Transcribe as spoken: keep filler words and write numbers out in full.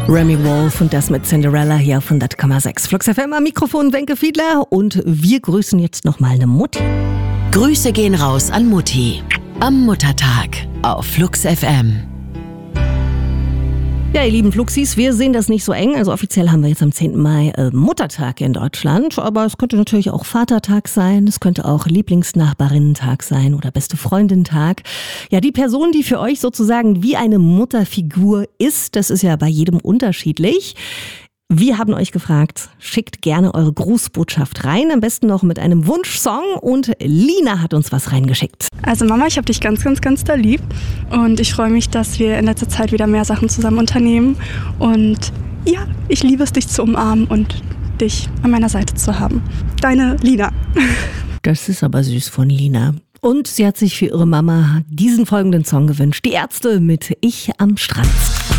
Remy Wolf und das mit Cinderella hier auf hundert Komma sechs. Flux F M am Mikrofon Wenke Fiedler und wir grüßen jetzt nochmal eine Mutti. Grüße gehen raus an Mutti am Muttertag auf Flux F M. Ja, ihr lieben Fluxis, wir sehen das nicht so eng. Also offiziell haben wir jetzt am zehnten Mai äh, Muttertag in Deutschland. Aber es könnte natürlich auch Vatertag sein. Es könnte auch Lieblingsnachbarinnentag sein oder beste Freundin-Tag. Ja, die Person, die für euch sozusagen wie eine Mutterfigur ist, das ist ja bei jedem unterschiedlich. Wir haben euch gefragt, schickt gerne eure Grußbotschaft rein, am besten noch mit einem Wunschsong und Lina hat uns was reingeschickt. Also Mama, ich habe dich ganz, ganz, ganz da lieb und ich freue mich, dass wir in letzter Zeit wieder mehr Sachen zusammen unternehmen und ja, ich liebe es, dich zu umarmen und dich an meiner Seite zu haben. Deine Lina. Das ist aber süß von Lina. Und sie hat sich für ihre Mama diesen folgenden Song gewünscht. Die Ärzte mit Ich am Strand.